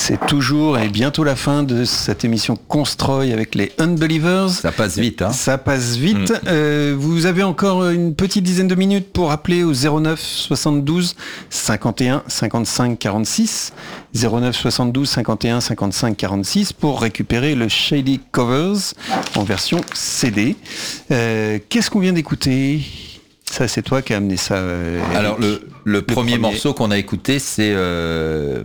C'est toujours et bientôt la fin de cette émission Constroy avec les Unbelievers. Ça passe vite, hein. Ça passe vite. Vous avez encore une petite dizaine de minutes pour appeler au 09 72 51 55 46. 09 72 51 55 46 pour récupérer le Shady Covers en version CD. Qu'est-ce qu'on vient d'écouter ? Ça, c'est toi qui as amené ça. Alors, le premier morceau qu'on a écouté, c'est le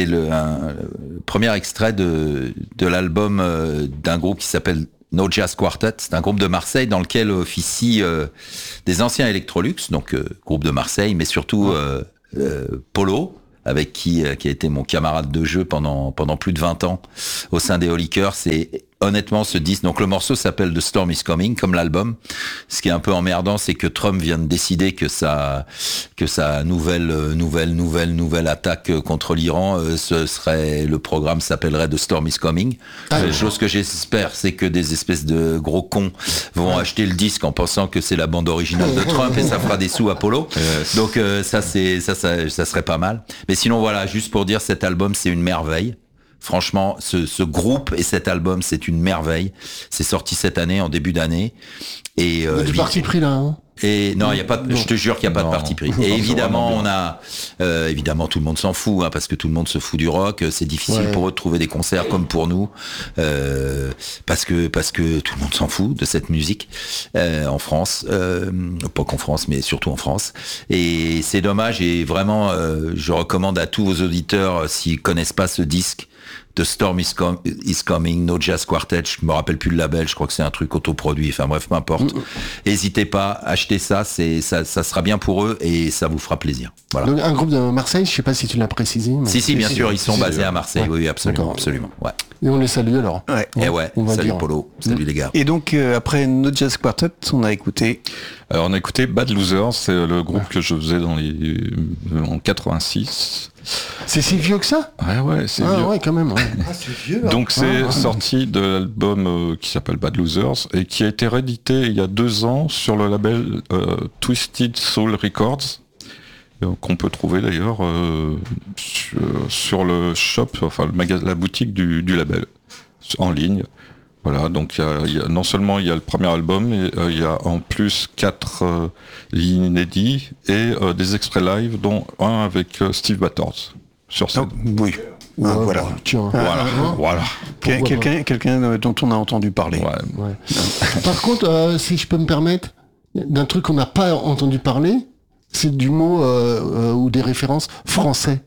premier extrait de l'album d'un groupe qui s'appelle No Jazz Quartet. C'est un groupe de Marseille dans lequel officient des anciens Electrolux, donc groupe de Marseille, mais surtout Polo, avec qui a été mon camarade de jeu pendant plus de 20 ans au sein des Holickers. C'est honnêtement ce disque, donc le morceau s'appelle The Storm is Coming, comme l'album. Ce qui est un peu emmerdant, c'est que Trump vient de décider que sa nouvelle attaque contre l'Iran, le programme s'appellerait The Storm is Coming. La chose que j'espère, c'est que des espèces de gros cons vont acheter le disque en pensant que c'est la bande originale de Trump et ça fera des sous Apollo. Donc ça serait pas mal. Mais sinon voilà, juste pour dire, cet album c'est une merveille. Franchement, ce groupe et cet album, c'est une merveille. C'est sorti cette année, en début d'année. Et il y a du parti pris là, hein. Et non, il y a pas. Je te jure qu'il n'y a pas de parti pris. Et évidemment, on a évidemment tout le monde s'en fout, hein, parce que tout le monde se fout du rock. C'est difficile pour eux de trouver des concerts comme pour nous, parce que tout le monde s'en fout de cette musique en France, pas qu'en France, mais surtout en France. Et c'est dommage. Et vraiment, je recommande à tous vos auditeurs, s'ils connaissent pas ce disque, The Storm is Coming, No Jazz Quartet, je me rappelle plus le label, je crois que c'est un truc autoproduit, enfin bref, peu importe. N'hésitez pas, achetez ça, ça sera bien pour eux et ça vous fera plaisir. Voilà. Donc, un groupe de Marseille, je sais pas si tu l'as précisé. Mais si, bien sûr, ils sont basés à Marseille, oui, absolument. Ouais. Et on les salue alors. Salut Polo, salut les gars. Et donc, après No Jazz Quartet, on a écouté Bad Losers, c'est le groupe que je faisais en 86. C'est si vieux que ça ? Ouais, c'est vieux. Ouais, quand même. Ouais. C'est vieux. Hein. Donc c'est sorti de l'album qui s'appelle Bad Losers et qui a été réédité il y a 2 ans sur le label Twisted Soul Records, qu'on peut trouver d'ailleurs sur le shop, enfin la boutique du label, en ligne. Voilà, donc non seulement il y a le premier album, mais il y a en plus 4 lignes inédites et des extraits live, dont un avec Steve Batters sur scène. Oui. Voilà. Voilà. Quelqu'un dont on a entendu parler. Ouais. Par contre, si je peux me permettre, d'un truc qu'on n'a pas entendu parler, c'est du mot ou des références français.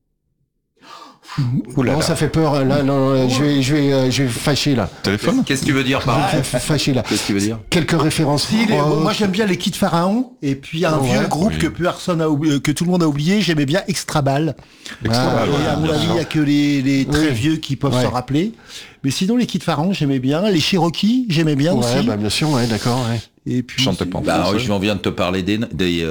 Non, ça fait peur. Là, non, je vais fâcher là. Téléphone. Qu'est-ce que tu veux dire par là ? Fâcher là. Qu'est-ce que tu veux dire ? Quelques références. Moi j'aime bien les Kid Pharaon et puis un vieux groupe que tout le monde a oublié. J'aimais bien Extrabal. Et à mon avis, il n'y a que les très vieux qui peuvent se rappeler. Mais sinon, les Kid Pharaon, j'aimais bien. Les Cherokee, j'aimais bien aussi. Bien sûr, d'accord. Ouais. Et puis chantais pas. Je viens de te parler de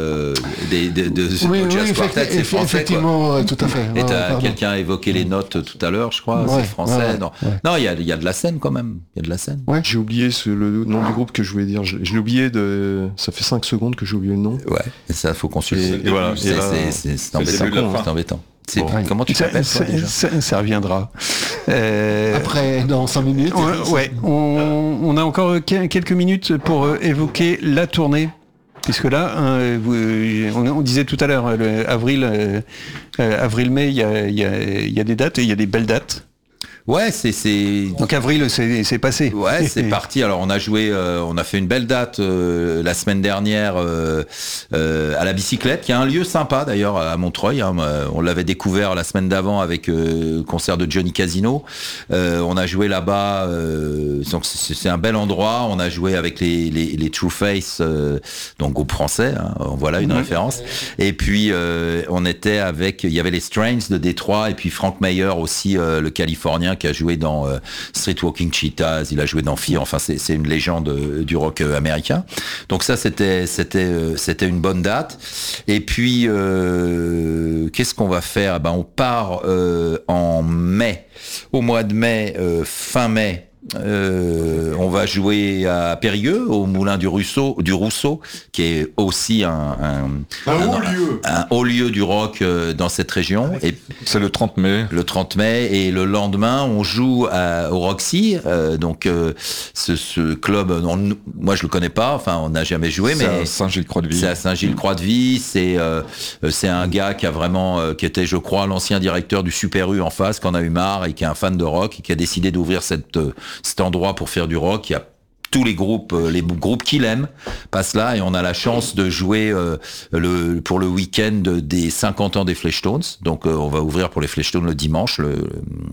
Jazz Quartet, c'est français. Effectivement, tout à fait. Quelqu'un a évoqué les notes tout à l'heure, je crois. C'est français. Non, il y a de la scène quand même. Il y a de la scène. Ouais. J'ai oublié le nom du groupe que je voulais dire. Je l'ai oublié ça fait 5 secondes que j'ai oublié le nom. Ouais. Et ça, faut consulter. Et voilà. C'est embêtant. Comment tu t'appelles ça reviendra. Après, dans 5 minutes. On a encore quelques minutes pour évoquer la tournée. Puisque là, on disait tout à l'heure, avril-mai, il y a des dates et il y a des belles dates. Ouais, c'est. Donc avril, c'est passé. Ouais, c'est parti. Alors on a joué, on a fait une belle date la semaine dernière à la Bicyclette, qui a un lieu sympa d'ailleurs à Montreuil. Hein. On l'avait découvert la semaine d'avant avec le concert de Johnny Casino. On a joué là-bas, donc c'est un bel endroit. On a joué avec les True Face, donc groupe français. Hein. Voilà une référence. Et puis on était il y avait les Strange de Détroit et puis Frank Mayer aussi, le Californien, qui a joué dans Streetwalking Cheetahs, il a joué dans Fear, enfin c'est une légende du rock américain. Donc ça c'était une bonne date. Et puis qu'est-ce qu'on va faire ? On part en mai, au mois de mai, fin mai. on va jouer à Périgueux, au Moulin du Rousseau, qui est aussi un haut lieu du rock dans cette région. Et c'est le 30 mai. Le 30 mai, et le lendemain, on joue au Roxy. Donc, ce club, moi je le connais pas, enfin on n'a jamais joué, mais c'est à Saint-Gilles-Croix-de-Vie. C'est à Saint-Gilles-Croix-de-Vie. C'est un gars qui a vraiment, qui était, je crois, l'ancien directeur du Super U en face, qui en a eu marre et qui est un fan de rock et qui a décidé d'ouvrir cet endroit pour faire du rock. Il y a tous les groupes qu'il aime passent là, et on a la chance de jouer pour le week-end des 50 ans des Fleshtones. Donc on va ouvrir pour les Fleshtones le dimanche, le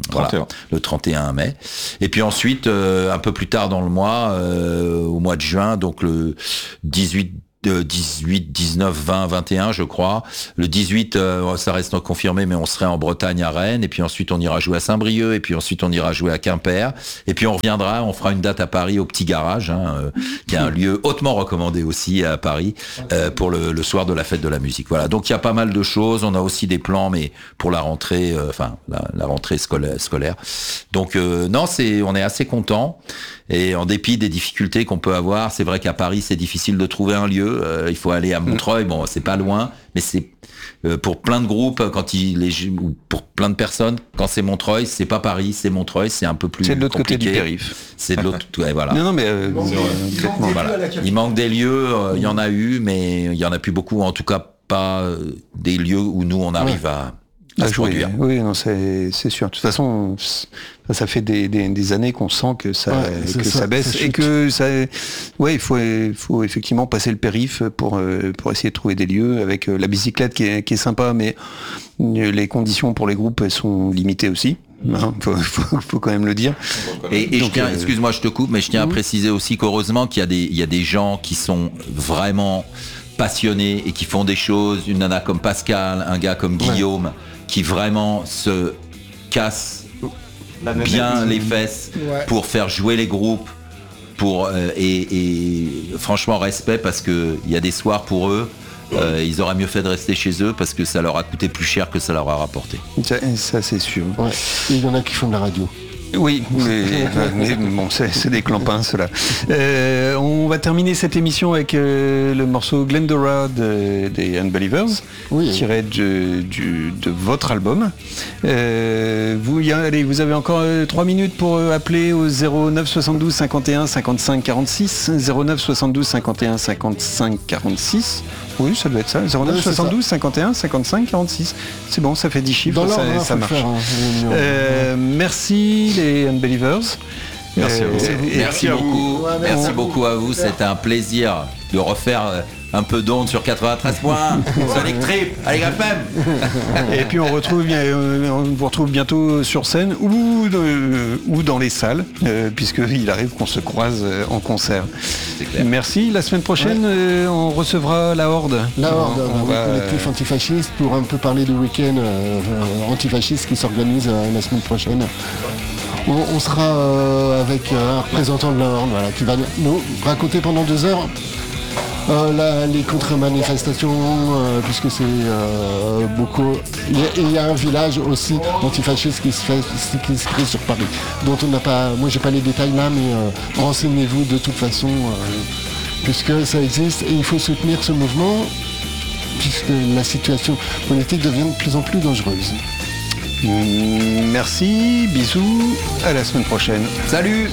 31 mai. Et puis ensuite, un peu plus tard dans le mois, au mois de juin, donc le 18, 19, 20, 21 je crois. Le 18, ça reste confirmé, mais on serait en Bretagne à Rennes, et puis ensuite on ira jouer à Saint-Brieuc, et puis ensuite on ira jouer à Quimper, et puis on reviendra, on fera une date à Paris au Petit Garage, qui est un lieu hautement recommandé aussi à Paris, pour le soir de la fête de la musique. Voilà, donc il y a pas mal de choses. On a aussi des plans, mais pour la rentrée, la rentrée scolaire. Donc non, on est assez content. Et en dépit des difficultés qu'on peut avoir, c'est vrai qu'à Paris c'est difficile de trouver un lieu. Il faut aller à Montreuil, bon c'est pas loin, mais c'est pour plein de groupes, ou pour plein de personnes, quand c'est Montreuil, c'est pas Paris, c'est Montreuil, c'est un peu plus. C'est de l'autre compliqué. Côté du périph'. C'est de l'autre, ouais, voilà. Non mais voilà. Il manque des lieux, il y en a eu, mais il y en a plus beaucoup. En tout cas, pas des lieux où nous on arrive à se produire. Oui, non, c'est sûr. De toute façon, ça fait des années qu'on sent que ça baisse, et que ça, il faut effectivement passer le périph' pour essayer de trouver des lieux, avec la bicyclette qui est sympa, mais les conditions pour les groupes, elles sont limitées aussi. Faut quand même le dire. Et donc, excuse-moi, je te coupe, mais je tiens à préciser aussi qu'heureusement qu'il y a des gens qui sont vraiment passionnés et qui font des choses. Une nana comme Pascal, un gars comme Guillaume, qui vraiment se cassent bien les fesses pour faire jouer les groupes, et franchement respect, parce que il y a des soirs pour eux, ils auraient mieux fait de rester chez eux, parce que ça leur a coûté plus cher que ça leur a rapporté. Ça c'est sûr. Ouais. Il y en a qui font de la radio. Oui, mais bon, c'est des clampins, ceux-là. On va terminer cette émission avec le morceau Glendora des Unbelievers, tiré de votre album. Vous avez encore 3 minutes pour appeler au 09 72 51 55 46, 09 72 51 55 46. Oui, ça doit être ça. 09 72 51 55 46. C'est bon, ça fait 10 chiffres, ça marche. Merci les Unbelievers. Merci à vous. Merci beaucoup. Merci beaucoup à vous. C'était un plaisir de refaire un peu d'onde sur 93 points. Sonic Trip, allez FM. Et puis on vous retrouve bientôt sur scène ou dans les salles, puisqu'il arrive qu'on se croise en concert. Merci. La semaine prochaine, on recevra la Horde. La Horde, collectif antifasciste, pour un peu parler du week-end antifasciste qui s'organise la semaine prochaine. On sera avec un représentant de la Horde, qui va nous raconter pendant 2 heures les contre-manifestations, puisque c'est beaucoup. Il y a un village aussi antifasciste qui se crée sur Paris, dont on n'a pas. Moi, j'ai pas les détails là, mais renseignez-vous de toute façon, puisque ça existe, et il faut soutenir ce mouvement, puisque la situation politique devient de plus en plus dangereuse. Merci, bisous, à la semaine prochaine. Salut.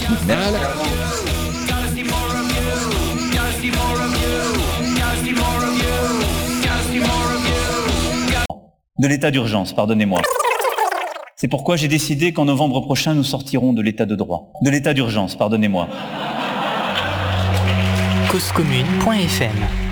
De l'état d'urgence, pardonnez-moi. C'est pourquoi j'ai décidé qu'en novembre prochain, nous sortirons de l'état de droit. De l'état d'urgence, pardonnez-moi. Causecommune.fm